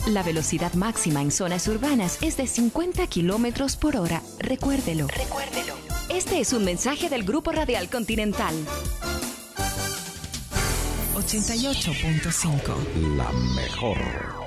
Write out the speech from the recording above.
La velocidad máxima en zonas urbanas es de 50 kilómetros por hora. Recuérdelo. Este es un mensaje del Grupo Radial Continental. 88.5. La mejor.